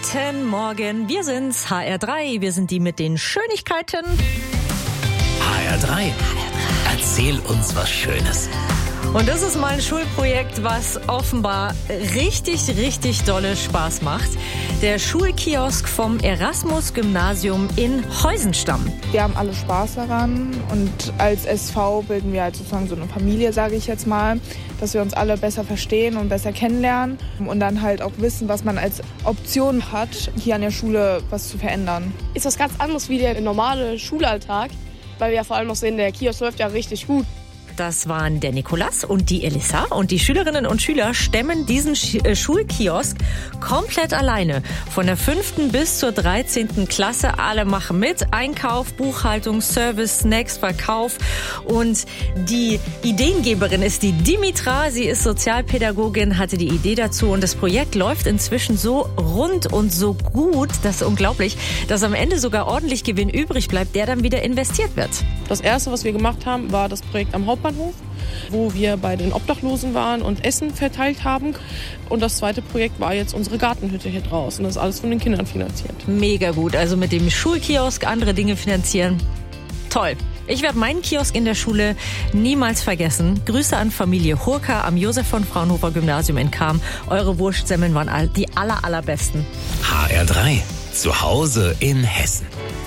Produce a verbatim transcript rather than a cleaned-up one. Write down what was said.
Guten Morgen, wir sind's, H R drei, wir sind die mit den Schönigkeiten. H R drei, erzähl uns was Schönes. Und das ist mal ein Schulprojekt, was offenbar richtig, richtig dolle Spaß macht. Der Schulkiosk vom Erasmus-Gymnasium in Heusenstamm. Wir haben alle Spaß daran und als S V bilden wir halt sozusagen so eine Familie, sage ich jetzt mal, dass wir uns alle besser verstehen und besser kennenlernen und dann halt auch wissen, was man als Option hat, hier an der Schule was zu verändern. Ist was ganz anderes wie der normale Schulalltag, weil wir ja vor allem noch sehen, der Kiosk läuft ja richtig gut. Das waren der Nikolas und die Elissa und die Schülerinnen und Schüler stemmen diesen Sch- äh, Schulkiosk komplett alleine. Von der fünften bis zur dreizehnten Klasse, alle machen mit. Einkauf, Buchhaltung, Service, Snacks, Verkauf. Und die Ideengeberin ist die Dimitra. Sie ist Sozialpädagogin, hatte die Idee dazu. Und das Projekt läuft inzwischen so rund und so gut, das ist unglaublich, dass am Ende sogar ordentlich Gewinn übrig bleibt, der dann wieder investiert wird. Das erste, was wir gemacht haben, war das Projekt am Hauptbahnhof, wo wir bei den Obdachlosen waren und Essen verteilt haben. Und das zweite Projekt war jetzt unsere Gartenhütte hier draußen. Das ist alles von den Kindern finanziert. Mega gut. Also mit dem Schulkiosk andere Dinge finanzieren. Toll. Ich werde meinen Kiosk in der Schule niemals vergessen. Grüße an Familie Hurka am Josef von Fraunhofer Gymnasium in Cham. Eure Wurstsemmeln waren all, die aller, allerbesten. H R drei, zu Hause in Hessen.